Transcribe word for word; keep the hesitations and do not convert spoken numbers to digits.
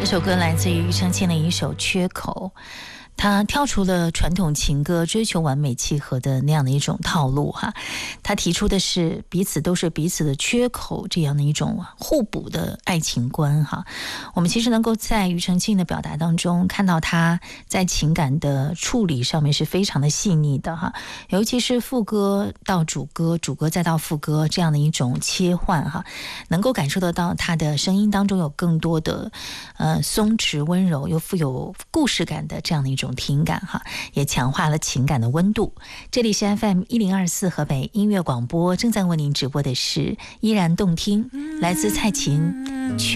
这首歌来自于庾澄庆的一首《缺口》，他跳出了传统情歌追求完美契合的那样的一种套路哈，他提出的是彼此都是彼此的缺口这样的一种互补的爱情观哈。我们其实能够在庾澄庆的表达当中看到他在情感的处理上面是非常的细腻的哈，尤其是副歌到主歌，主歌再到副歌这样的一种切换哈，能够感受得到他的声音当中有更多的呃松弛温柔又富有故事感的这样的一种听感哈，也强化了情感的温度。这里是 F M 一零二四河北音乐广播，正在为您直播的是依然动听，来自蔡琴。